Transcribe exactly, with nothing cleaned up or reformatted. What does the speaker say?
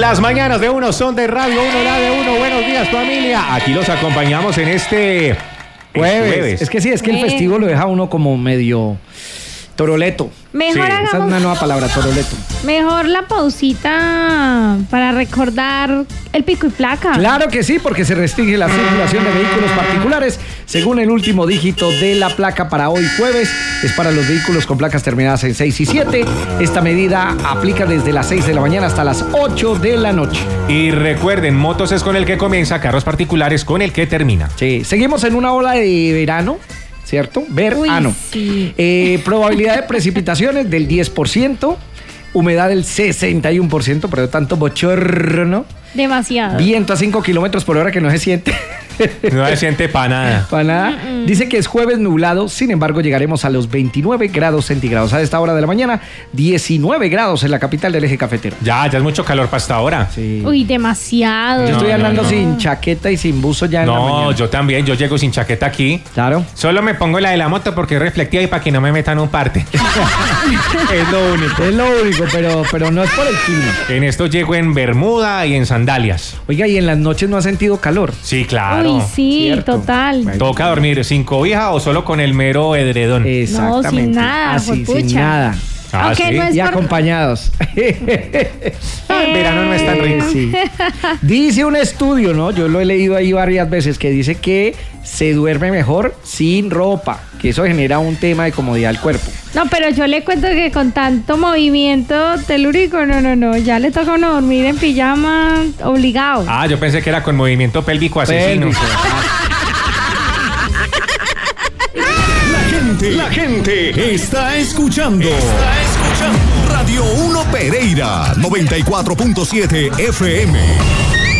Las mañanas de uno son de Radio Uno, la de uno. Buenos días, familia. Aquí los acompañamos en este jueves. jueves. Es que sí, es que el festivo lo deja uno como medio toroleto. Mejor Sí, hagamos... esa es una nueva palabra, toroleto. Mejor la pausita para recordar el pico y placa. Claro que sí, porque se restringe la circulación de vehículos particulares según el último dígito de la placa para hoy jueves. Es para los vehículos con placas terminadas en seis y siete. Esta medida aplica desde las seis de la mañana hasta las ocho de la noche. Y recuerden, motos es con el que comienza, carros particulares con el que termina. Sí, seguimos en una ola de verano, ¿cierto? Verano. Uy, sí. Eh, probabilidad de precipitaciones del diez por ciento, humedad del sesenta y uno por ciento, pero tanto bochorno. Demasiado. Viento a cinco kilómetros por hora que no se siente. No se siente para nada. Para nada. Mm-mm. Dice que es jueves nublado, sin embargo llegaremos a los veintinueve grados centígrados. A esta hora de la mañana, diecinueve grados en la capital del eje cafetero. Ya, ya es mucho calor para esta hora. Sí. Uy, demasiado. Yo estoy No, andando no, no. sin chaqueta y sin buzo ya en la mañana. No, yo también, yo llego sin chaqueta aquí. Claro. Solo me pongo la de la moto porque es reflectiva y para que no me metan un parte. Es lo único. Es lo único, pero, pero no es por el clima. En esto llego en bermuda y en sandalias. Oiga, ¿y en las noches no ha sentido calor? Sí, claro. Uy, sí, Cierto. total. Bueno. Toca dormir sin cobija o solo con el mero edredón. Exactamente. No, sin nada, Así, sin juepucha. nada. Ah, Aunque ¿sí? no es Y por- acompañados. Ah, el verano no es tan rico. Sí. Dice un estudio, ¿no? Yo lo he leído ahí varias veces, que dice que se duerme mejor sin ropa, que eso genera un tema de comodidad al cuerpo. No, pero yo le cuento que con tanto movimiento telúrico, no, no, no, ya le toca a uno dormir en pijama obligado. Ah, yo pensé que era con movimiento pélvico asesino. Pélvico. La gente, la gente está escuchando. Está escuchando Radio uno Pereira, noventa y cuatro punto siete F M.